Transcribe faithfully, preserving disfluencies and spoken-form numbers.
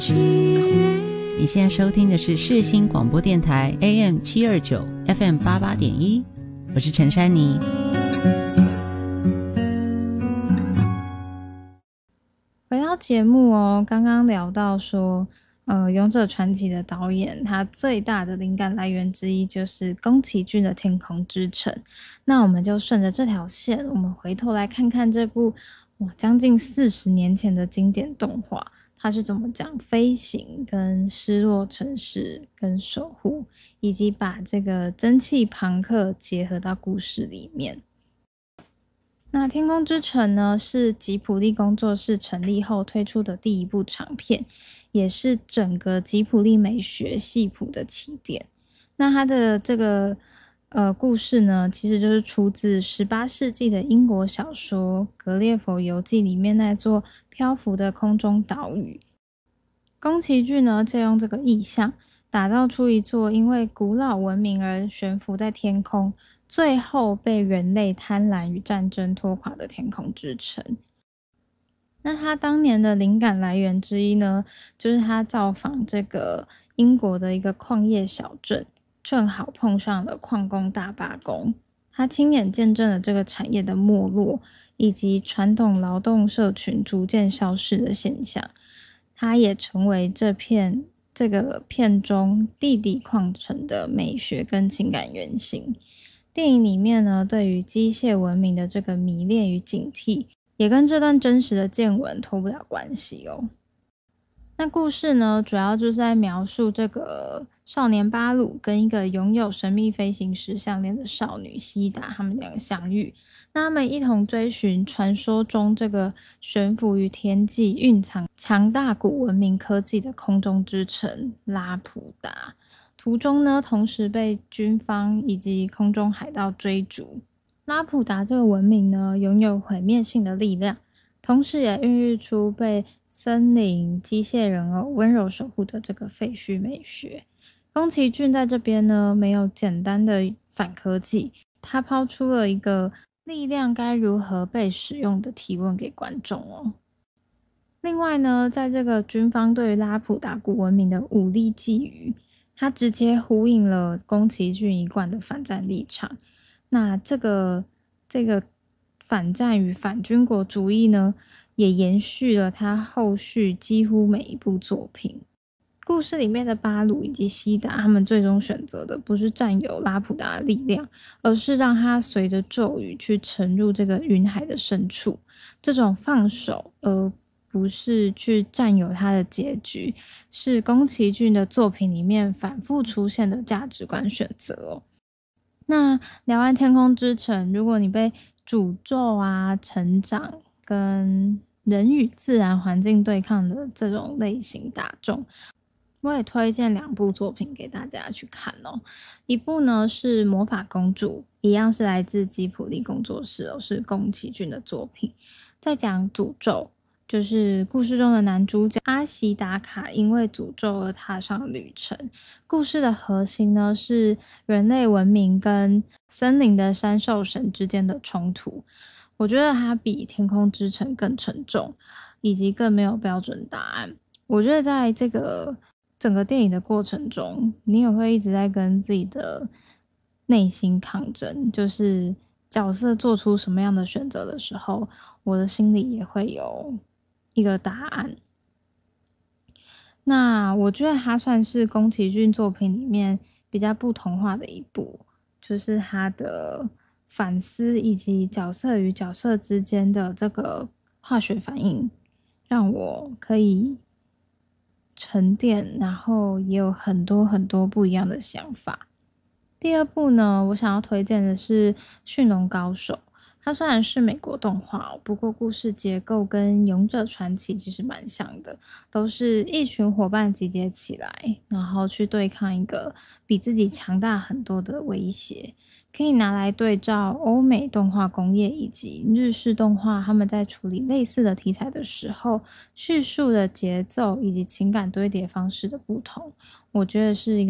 你现在收听的是世新广播电台 A M 七二九 F M 八八点一，我是陈珊妮。 回到节目哦，刚刚聊到说呃，《勇者传奇》的导演他最大的灵感来源之一就是宫崎骏的《天空之城》。那我们就顺着这条线，我们回头来看看这部哇将近四十年前的经典动画，它是怎么讲飞行跟失落城市跟守护，以及把这个蒸汽朋克结合到故事里面。那《天空之城》呢，是吉卜力工作室成立后推出的第一部长片，也是整个吉卜力美学系谱的起点。那它的这个呃故事呢，其实就是出自十八世纪的英国小说《格列佛游记》里面那座漂浮的空中岛屿。宫崎骏呢，借用这个意象，打造出一座因为古老文明而悬浮在天空，最后被人类贪婪与战争拖垮的天空之城。那他当年的灵感来源之一呢，就是他造访这个英国的一个矿业小镇，正好碰上了矿工大罢工，他亲眼见证了这个产业的没落，以及传统劳动社群逐渐消失的现象。他也成为这片这个片中地底矿城的美学跟情感原型。电影里面呢，对于机械文明的这个迷恋与警惕，也跟这段真实的见闻脱不了关系哦。那故事呢，主要就是在描述这个少年巴鲁跟一个拥有神秘飞行石项链的少女希达，他们两个相遇。那他们一同追寻传说中这个悬浮于天际、蕴藏强大古文明科技的空中之城拉普达。途中呢，同时被军方以及空中海盗追逐。拉普达这个文明呢，拥有毁灭性的力量，同时也孕育出被森林、机械人偶温柔守护的这个废墟美学。宫崎骏在这边呢，没有简单的反科技，他抛出了一个力量该如何被使用的提问给观众哦。另外呢，在这个军方对于拉普达古文明的武力觊觎，他直接呼应了宫崎骏一贯的反战立场。那这个这个反战与反军国主义呢，也延续了他后续几乎每一部作品。故事里面的巴鲁以及希达，他们最终选择的不是占有拉普达的力量，而是让他随着咒语去沉入这个云海的深处。这种放手而不是去占有它的结局，是宫崎骏的作品里面反复出现的价值观选择哦。那聊完天空之城，如果你被诅咒啊、成长跟人与自然环境对抗的这种类型打中，我也推荐两部作品给大家去看哦。一部呢是魔法公主，一样是来自吉卜力工作室哦，是宫崎骏的作品，在讲诅咒，就是故事中的男主角阿西达卡因为诅咒而踏上旅程。故事的核心呢是人类文明跟森林的山兽神之间的冲突。我觉得它比天空之城更沉重，以及更没有标准答案。我觉得在这个整个电影的过程中，你也会一直在跟自己的内心抗争，就是角色做出什么样的选择的时候，我的心里也会有一个答案。那我觉得它算是宫崎骏作品里面比较不同化的一部，就是它的反思以及角色与角色之间的这个化学反应，让我可以沉淀，然后也有很多很多不一样的想法。第二部呢，我想要推荐的是《驯龙高手》。它虽然是美国动画，不过故事结构跟《勇者传奇》其实蛮像的，都是一群伙伴集结起来，然后去对抗一个比自己强大很多的威胁。可以拿来对照欧美动画工业以及日式动画，他们在处理类似的题材的时候，叙述的节奏以及情感堆叠方式的不同，我觉得是一个